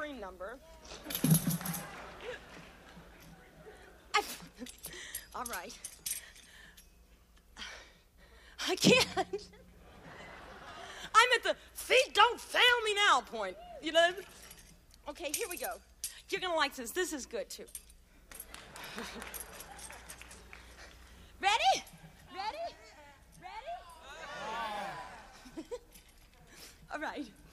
screen number. All right. I can't. I'm at the feet don't fail me now point. You know? Okay, here we go. You're going to like this. This is good, too. Ready? Ready? Ready? All right.